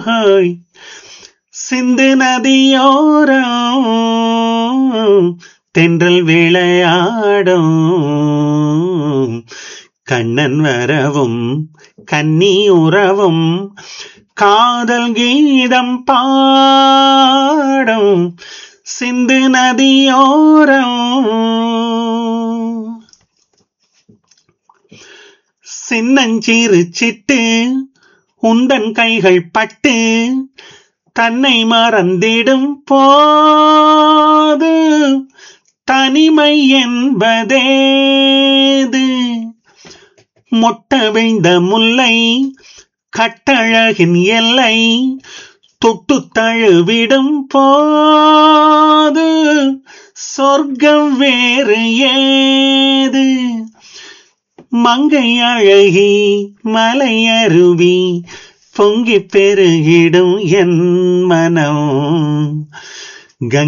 ஹோய் சிந்து நதியோரம் தென்றல் விளையாடும் கண்ணன் வரவும் கன்னி உறவும் காதல் கீதம் பாடும் சிந்து நதியோரம் சின்னஞ்சிறு சிட்டு உந்தன் கைகள் பட்டு தன்னை மறந்திடும் போது தனிமை என்பதேது மொட்ட வைந்த முல்லை கட்டழகின் எல்லை தொட்டு தழுவிடும் போது சொர்க்கம் வேறு ஏது மங்கை அழகி மலை அருவி பொங்கி பெருகிடும் என் மனம்